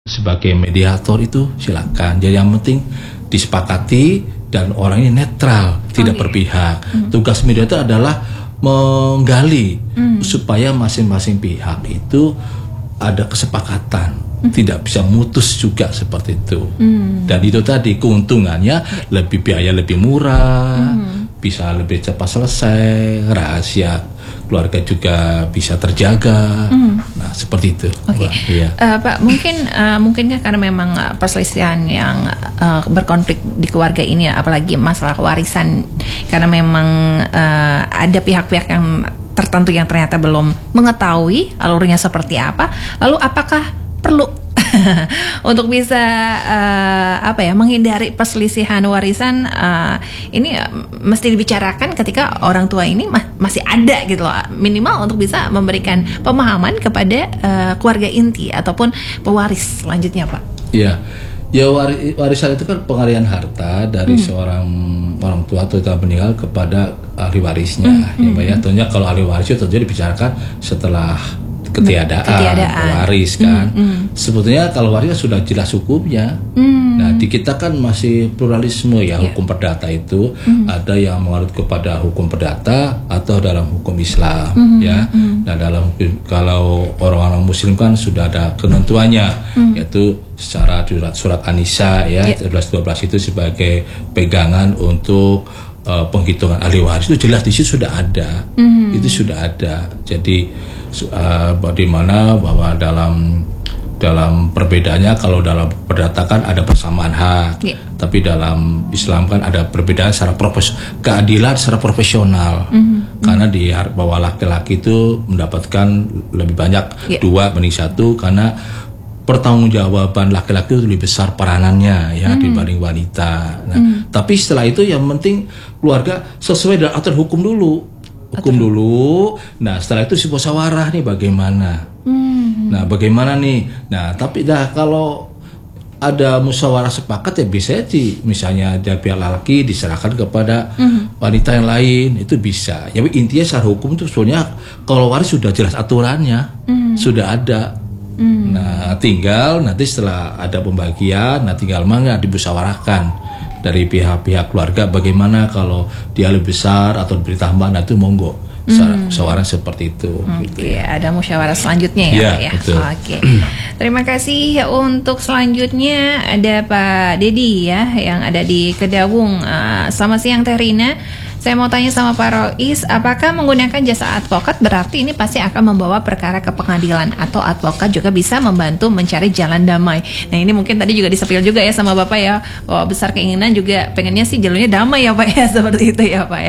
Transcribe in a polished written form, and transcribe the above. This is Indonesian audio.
Sebagai mediator itu silakan. Jadi yang penting disepakati dan orang ini netral, tidak berpihak. Tugas mediator adalah menggali supaya masing-masing pihak itu ada kesepakatan, tidak bisa mutus juga seperti itu. Dan itu tadi keuntungannya lebih biaya lebih murah, bisa lebih cepat selesai, rahasia keluarga juga bisa terjaga. Nah seperti itu. Oke. Iya. Pak, mungkinkah karena memang perselisihan yang berkonflik di keluarga ini, apalagi masalah warisan, karena memang ada pihak-pihak yang tertentu yang ternyata belum mengetahui alurnya seperti apa, lalu apakah perlu untuk bisa menghindari perselisihan warisan ini mesti dibicarakan ketika orang tua ini masih ada gitu loh, minimal untuk bisa memberikan pemahaman kepada keluarga inti ataupun pewaris selanjutnya, Pak. Iya. Ya warisan itu kan pengalihan harta dari seorang orang tua atau telah meninggal kepada ahli warisnya. Ya, tentunya kalau ahli waris itu tentunya dibicarakan setelah ketiadaan waris kan. Sebetulnya kalau waris sudah jelas hukumnya. Nah di kita kan masih pluralisme ya, hukum perdata itu ada yang mengarut kepada hukum perdata atau dalam hukum Islam ya. Nah dalam kalau orang-orang Muslim kan sudah ada ketentuannya, yaitu secara surat An-Nisa ya 11-12 itu sebagai pegangan untuk penghitungan ahli waris, itu jelas di situ sudah ada. Itu sudah ada. Jadi bagaimana bahwa dalam perbedaannya, kalau dalam perdata kan ada persamaan hak, tapi dalam Islam kan ada perbedaan secara keadilan secara profesional. Karena bahwa laki-laki itu mendapatkan lebih banyak 2 banding 1 karena pertanggungjawaban laki-laki itu lebih besar peranannya ya dibanding wanita. Nah, tapi setelah itu yang penting keluarga sesuai dengan aturan hukum dulu. Nah setelah itu si musyawarah nih bagaimana. Nah bagaimana nih. Nah tapi kalau ada musyawarah sepakat ya bisa misalnya dari pihak laki diserahkan kepada wanita yang lain, itu bisa. Ya intinya secara hukum itu sebenarnya kalau waris sudah jelas aturannya, sudah ada. Nah tinggal nanti setelah ada pembagian, tinggal dimusyawarahkan dari pihak-pihak keluarga bagaimana kalau dia lebih besar atau diberi tambahan, itu monggo musyawarah seperti itu. Gitu ya. Ada musyawarah selanjutnya ya, Pak ya. Oke. Terima kasih. Untuk selanjutnya ada Pak Dedi ya yang ada di Kedawung. Selamat siang Teh Rina. Saya mau tanya sama Pak Rois, apakah menggunakan jasa advokat berarti ini pasti akan membawa perkara ke pengadilan, atau advokat juga bisa membantu mencari jalan damai? Nah ini mungkin tadi juga disepil juga ya sama Bapak ya, bahwa besar keinginan juga pengennya sih jalurnya damai ya Pak ya, seperti itu ya Pak ya.